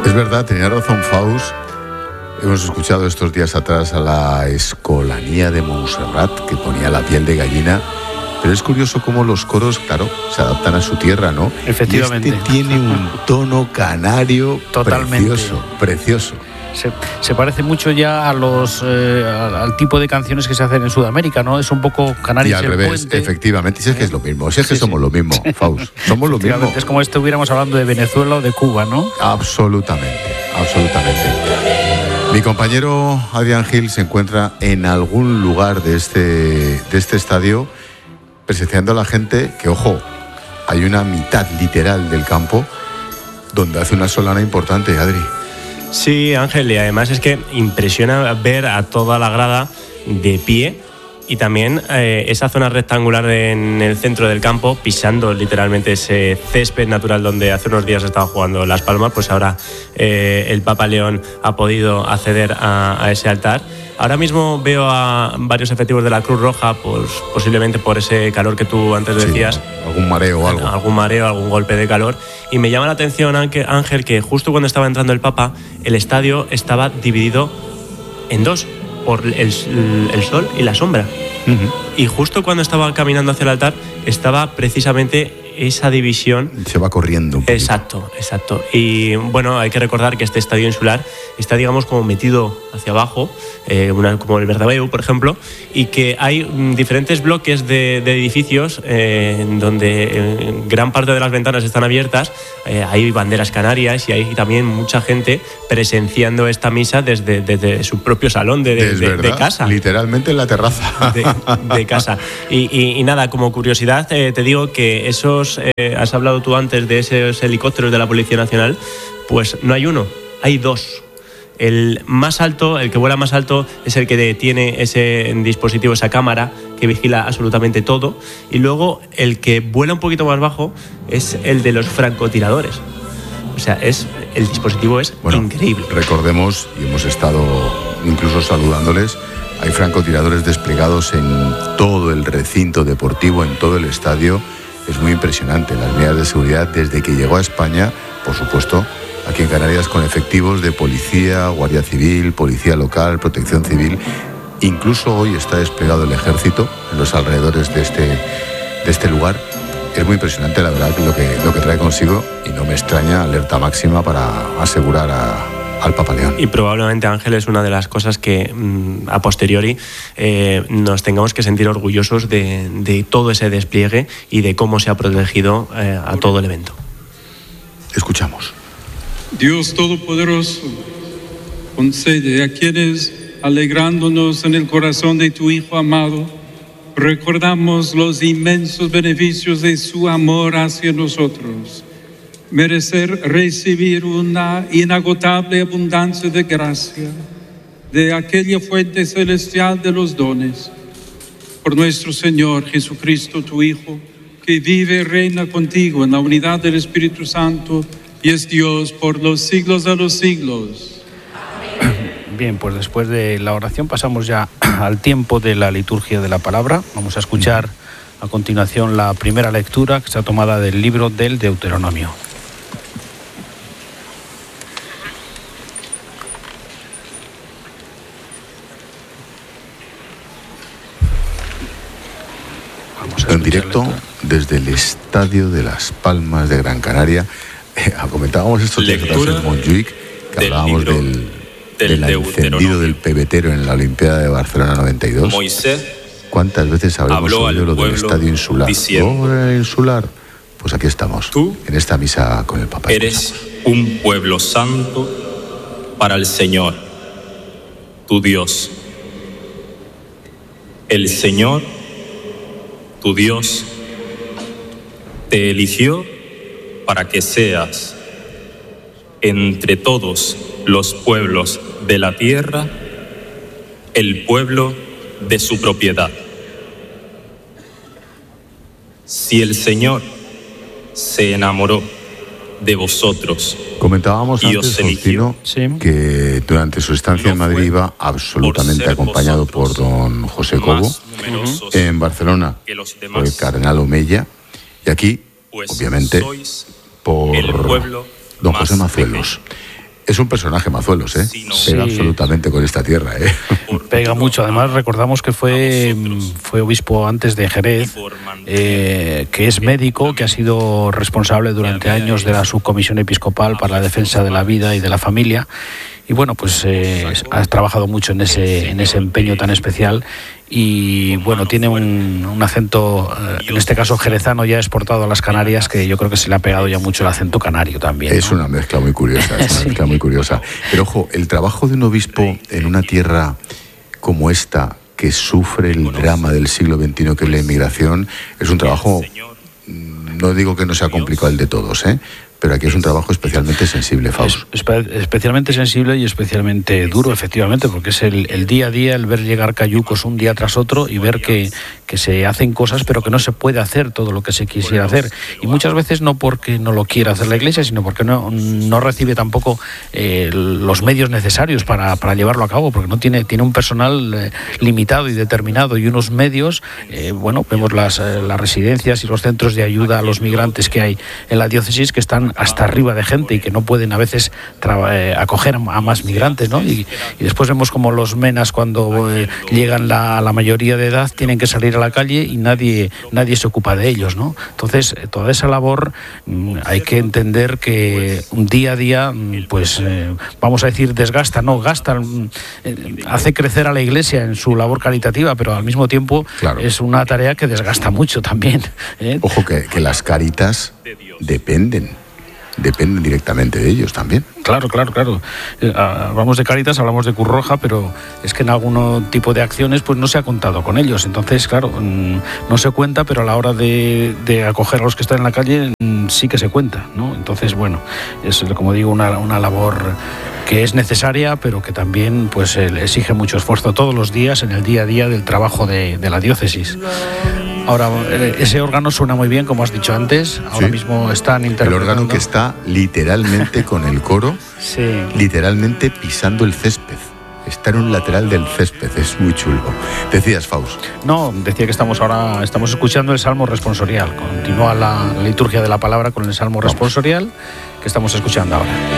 Es verdad, tenía razón Faust. Hemos escuchado estos días atrás a la Escolanía de Montserrat, que ponía la piel de gallina. Pero es curioso cómo los coros, claro, se adaptan a su tierra, ¿no? Efectivamente. Y este tiene un tono canario totalmente precioso. Se parece mucho ya a al tipo de canciones que se hacen en Sudamérica, ¿no? Es un poco canario. Y al revés, puente. Efectivamente. Si es que es lo mismo, si es que somos lo mismo, Faust. Somos lo mismo. Es como si estuviéramos hablando de Venezuela o de Cuba, ¿no? Absolutamente. Mi compañero Adrián Gil se encuentra en algún lugar de este estadio, presenciando a la gente que, ojo, hay una mitad literal del campo donde hace una solana importante, Adri. Sí, Ángel, y además es que impresiona ver a toda la grada de pie y también esa zona rectangular en el centro del campo, pisando literalmente ese césped natural donde hace unos días estaba jugando Las Palmas. Pues ahora el Papa León ha podido acceder a ese altar. Ahora mismo veo a varios efectivos de la Cruz Roja, pues, posiblemente por ese calor que tú antes decías. Sí, algún mareo o algo. Algún golpe de calor. Y me llama la atención, Ángel, que justo cuando estaba entrando el Papa, el estadio estaba dividido en dos, por el sol y la sombra. Uh-huh. Y justo cuando estaba caminando hacia el altar, estaba precisamente esa división. Se va corriendo un poquito. Exacto. Y bueno, hay que recordar que este estadio insular está, digamos, como metido hacia abajo, como el Bernabéu, por ejemplo, y que hay diferentes bloques de edificios donde gran parte de las ventanas están abiertas. Hay banderas canarias y hay también mucha gente presenciando esta misa desde su propio salón de casa. Literalmente en la terraza. De casa. Y nada, como curiosidad, te digo que has hablado tú antes de esos helicópteros de la Policía Nacional, pues no hay uno, hay dos. El más alto, el que vuela más alto, es el que tiene ese dispositivo, esa cámara que vigila absolutamente todo, y luego el que vuela un poquito más bajo es el de los francotiradores. O sea, el dispositivo es increíble. Recordemos, y hemos estado incluso saludándoles, hay francotiradores desplegados en todo el recinto deportivo, en todo el estadio. Es muy impresionante las medidas de seguridad desde que llegó a España, por supuesto, aquí en Canarias, con efectivos de policía, guardia civil, policía local, protección civil. Incluso hoy está desplegado el ejército en los alrededores de este lugar. Es muy impresionante, la verdad, lo que trae consigo, y no me extraña, alerta máxima para asegurar al Papa León. Y probablemente, Ángel, es una de las cosas que a posteriori nos tengamos que sentir orgullosos de todo ese despliegue y de cómo se ha protegido a todo el evento. Escuchamos. Dios Todopoderoso, concede a quienes, alegrándonos en el corazón de tu Hijo amado, recordamos los inmensos beneficios de su amor hacia nosotros, merecer recibir una inagotable abundancia de gracia de aquella fuente celestial de los dones. Por nuestro Señor Jesucristo, tu Hijo, que vive y reina contigo en la unidad del Espíritu Santo y es Dios por los siglos de los siglos. Bien, pues después de la oración pasamos ya al tiempo de la liturgia de la palabra. Vamos a escuchar a continuación la primera lectura, que está tomada del libro del Deuteronomio. En directo desde el Estadio de Las Palmas de Gran Canaria. Comentábamos estos días en Montjuic, que hablábamos del encendido del pebetero en la Olimpiada de Barcelona 92. Moisés, ¿cuántas veces hablamos oído lo del estadio insular? Diciendo, insular. Pues aquí estamos, tú en esta misa con el Papa. Eres un pueblo santo para el Señor, tu Dios. El Señor, tu Dios, te eligió para que seas entre todos los pueblos de la tierra el pueblo de su propiedad. Si el Señor se enamoró de vosotros. Comentábamos antes, Faustino, que durante su estancia en Madrid iba absolutamente acompañado por don José Cobo. En Barcelona por el cardenal Omeya, y aquí, pues, obviamente, por don José Mazuelos. Es un personaje, Mazuelos, ¿eh? Pega absolutamente con esta tierra, ¿eh? Pega mucho. Además, recordamos que fue obispo antes de Jerez, que es médico, que ha sido responsable durante años de la subcomisión episcopal para la defensa de la vida y de la familia. Y bueno, pues ha trabajado mucho en ese empeño tan especial. Y bueno, tiene un acento, en este caso jerezano, ya exportado a las Canarias, que yo creo que se le ha pegado ya mucho el acento canario también, ¿no? Es una mezcla muy curiosa, muy curiosa. Pero ojo, el trabajo de un obispo en una tierra como esta, que sufre el drama del siglo XXI, que es la inmigración, es un trabajo, no digo que no sea complicado el de todos, pero aquí es un trabajo especialmente sensible, Faust. Especialmente sensible y especialmente duro, efectivamente, porque es el día a día, el ver llegar cayucos un día tras otro y ver que se hacen cosas, pero que no se puede hacer todo lo que se quisiera hacer. Y muchas veces no porque no lo quiera hacer la Iglesia, sino porque no recibe tampoco los medios necesarios para llevarlo a cabo, porque no tiene un personal limitado y determinado y unos medios. Vemos las residencias y los centros de ayuda a los migrantes que hay en la diócesis, que están hasta arriba de gente y que no pueden a veces acoger a más migrantes, ¿no? Y después vemos como los menas, cuando llegan a la mayoría de edad, tienen que salir a la calle y nadie se ocupa de ellos, ¿no? Entonces, toda esa labor hay que entender que día a día, pues vamos a decir, gasta, hace crecer a la Iglesia en su labor caritativa, pero al mismo tiempo es una tarea que desgasta mucho también, ¿eh? Ojo que las Cáritas dependen directamente de ellos también. Claro. Hablamos de Cáritas, hablamos de Cruz Roja, pero es que en algún tipo de acciones pues no se ha contado con ellos. Entonces, claro, no se cuenta, pero a la hora de acoger a los que están en la calle sí que se cuenta, ¿no? Entonces, bueno, es, como digo, una labor que es necesaria, pero que también pues exige mucho esfuerzo todos los días en el día a día del trabajo de la diócesis. Ahora, ese órgano suena muy bien, como has dicho antes. Ahora mismo están interpretando. El órgano que está literalmente con el coro, literalmente pisando el césped. Está en un lateral del césped, es muy chulo. ¿Decías, Faust? No, decía que estamos escuchando el Salmo responsorial. Continúa la liturgia de la palabra con el Salmo responsorial que estamos escuchando ahora.